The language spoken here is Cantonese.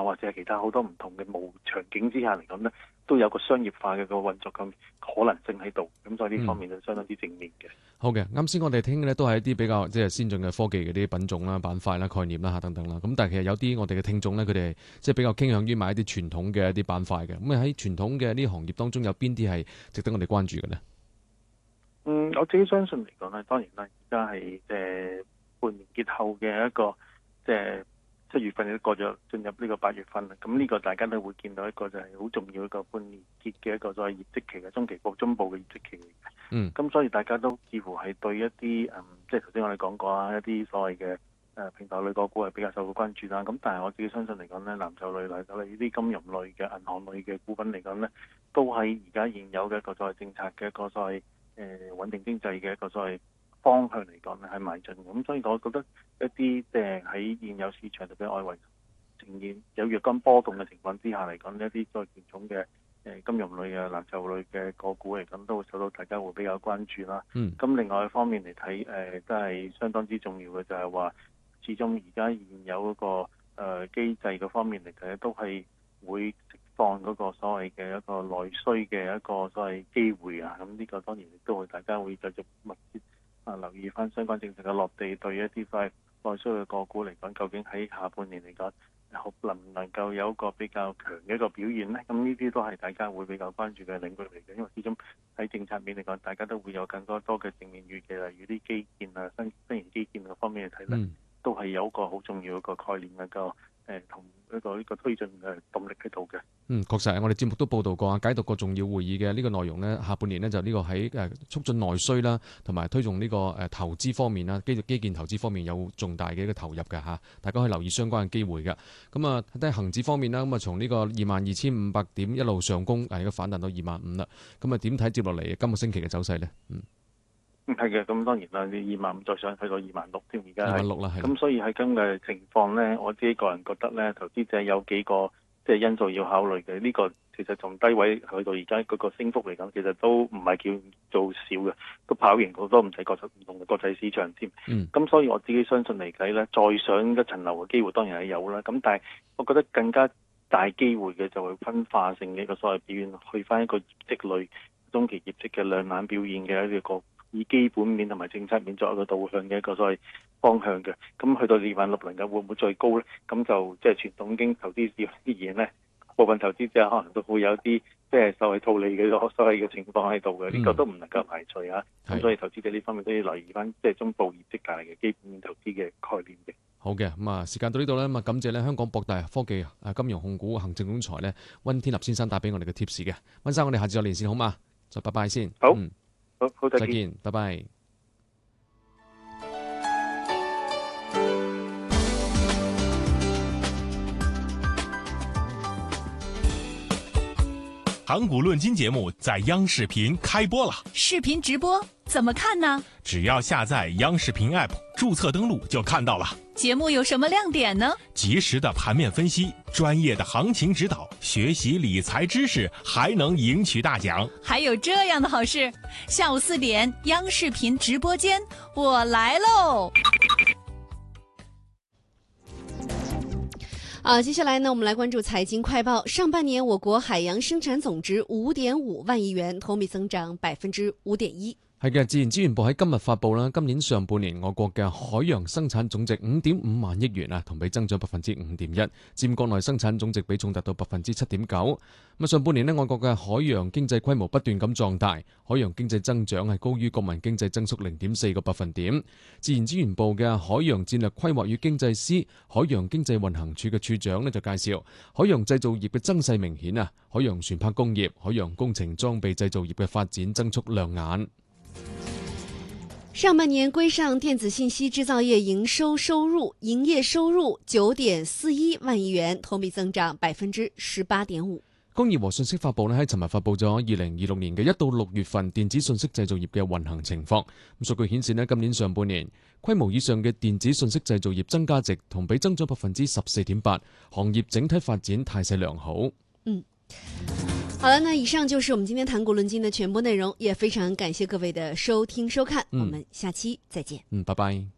或者係其他好多唔同嘅務場景之下嚟講呢，都有個商業化嘅個運作嘅可能性喺度，咁所以呢方面就相當之正面嘅。 好嘅，啱先我哋聽嘅咧都係一啲比較即係先進嘅科技嘅啲品種啦、板塊啦、概念啦等等啦。咁但係其實有啲我哋嘅聽眾咧，佢哋即係比較傾向於買一啲傳統嘅一啲板塊嘅。咁喺傳統嘅呢行業當中有邊啲係值得我哋關注嘅呢？ 我自己相信嚟講咧，當然啦，而家係半年結後嘅一個7月份都過咗，進入呢個8月份啦。咁呢個大家都會見到一個就係好重要一個半年結嘅一個所謂業績期嘅中期部、中部嘅業績期嚟嘅。咁所以大家都似乎係對一啲即係頭先我哋講過啊，一啲所謂嘅平台類個股係比較受到關注啦。咁但係我自己相信嚟講咧，藍籌類、呢啲金融類嘅、銀行類嘅股份嚟講咧，都喺而家現有嘅一個所謂政策嘅一個所謂穩定經濟嘅一個所謂方向嚟講咧係邁進嘅。咁所以我覺得一啲喺現有市場特別外圍呈現有若干波動嘅情況之下嚟講，一啲再傳統嘅金融類嘅藍籌類嘅個股嚟講，都會受到大家會比較關注啦。咁另外一方面嚟睇，都係相當之重要嘅，就係話始終而家現有嗰個機制嗰方面嚟睇，都係會釋放嗰個所謂嘅一個內需嘅一個所謂機會啊。咁呢個當然亦都會大家會繼續密切留意翻相關政策嘅落地，對一啲所謂內需嘅個股嚟講，究竟喺下半年嚟講，能唔能夠有一個比較強嘅一個表現呢？咁呢啲都係大家會比較關注嘅領域嚟嘅，因為始終喺政策面嚟講，大家都會有更多嘅正面預期，例如啲基建啊、新型基建嗰方面嚟睇呢，都係有一個好重要一個概念嘅同呢個推進嘅動力喺度嘅。 確實係我哋節目都報道過啊，解讀過重要會議嘅呢個內容呢，下半年呢，就呢個喺促進內需啦，同埋推動呢個投資方面啦，基建投資方面有重大嘅一個投入嘅嚇，大家可以留意相關嘅機會嘅。咁啊，睇恒指方面啦，咁啊從呢個22,500點一路上攻，而家反彈到25,000啦。咁啊點睇接落嚟今個星期嘅走勢呢？ 係嘅，咁當然啦，你25,000再上去到26,000添，而家 26,000啦，係。 咁所以喺今嘅情況呢，我自己個人覺得呢，投資者有幾個因素要考慮嘅。呢個其實從低位去到而家嗰個升幅嚟講，其實都唔係叫做少嘅，都跑贏好多唔同嘅國際市場添。咁所以我自己相信嚟計呢，再上一層樓嘅機會當然係有啦。咁但係我覺得更加大機會嘅就係分化性嘅一個所謂表現，去翻一個業績類中期業績嘅亮眼表現嘅一個以基本面同埋政策面作一個導向嘅一個所謂方向嘅。咁去到26,000嘅會唔會再高呢？咁就即係傳統經投資市啲嘢呢，部分投資者可能都會有啲所謂套利嘅所謂嘅情況喺度嘅。呢個都唔能夠排除啊。咁所以投資者呢方面都要留意翻中部業績帶嚟嘅基本面投資嘅概念嘅。 好嘅，咁啊時間到呢度咧，咁啊感謝咧香港博大科技金融控股行政總裁咧溫天立先生帶俾我哋嘅貼士嘅。溫生，我哋下次再連線好嘛？就拜拜先。 好， 再見，拜拜。 盘古论金节目在央视频开播了， 视频直播怎么看呢？ 只要下载央视频 App， 注册登录就看到了。 节目有什么亮点呢？ 及时的盘面分析，专业的行情指导，学习理财知识，还能赢取大奖。 还有这样的好事，下午4点，央视频直播间，我来喽！ 接下来呢，我们来关注财经快報。上半年我國海洋生產總值5.5萬億元，同比增長5.1%。 係嘅，自然資源部喺今日發布啦，今年上半年我國嘅海洋生產總值5.5萬億元啊，同比增長5.1%，佔國內生產總值比重達到7.9%。咁上半年呢，我國嘅海洋經濟規模不斷咁壯大，海洋經濟增長係高於國民經濟增速0.4個百分點。自然資源部嘅海洋戰略規劃與經濟司海洋經濟運行處嘅處長呢就介紹，海洋製造業嘅增勢明顯啊，海洋船舶工業、海洋工程裝備製造業嘅發展增速亮眼。 上半年歸上電子信息製造業營業收入9.41萬億元，同比增長18.5%。 工業和信息發布喺尋日發布咗2026年嘅1到6月份電子信息製造業嘅運行情況。數據顯示呢，今年上半年規模以上嘅電子信息製造業增加值同比增長14.8%，行業整體發展態勢良好。 好了，那以上就是我們今天談股論金的全部內容，也非常感謝各位的收聽收看，我們下期再見。 拜拜。